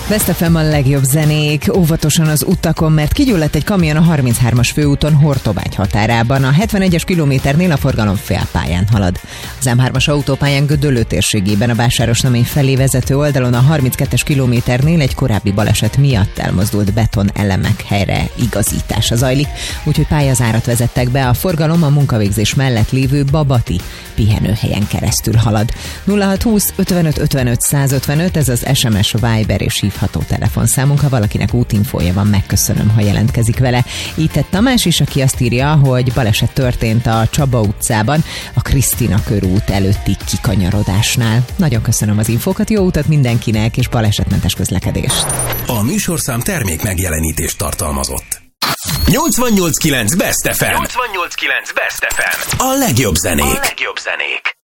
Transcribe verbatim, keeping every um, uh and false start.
Best ef em a legjobb zenék, óvatosan az utakon, mert kigyulladt egy kamion a harminchármas főúton Hortobágy határában. A hetvenegyes kilométernél a forgalom félpályán halad. Az em hármas autópályán Gödöllő térségében a Vásárosnamény felé vezető oldalon a harminckettes kilométernél egy korábbi baleset miatt elmozdult beton elemek helyre igazítása zajlik, úgyhogy pályazárat vezettek be. A forgalom a munkavégzés mellett lévő Babati pihenőhelyen keresztül halad. nulla hatszázhúsz ötvenöt ötvenöt százötvenöt, ez az es em es, Viber és hívható telefonszámunk, ha valakinek útinfója van, megköszönöm, ha jelentkezik vele. Így tett Tamás is, aki azt írja, hogy baleset történt a Csaba utcában, a Krisztina körút előtti kikanyarodásnál. Nagyon köszönöm az infókat, jó utat mindenkinek, és balesetmentes közlekedést. A műsorszám termék megjelenítést tartalmazott. nyolcvannyolc kilenc Best ef em. nyolcvannyolc kilenc Best ef em. A legjobb zenék. A legjobb zenék.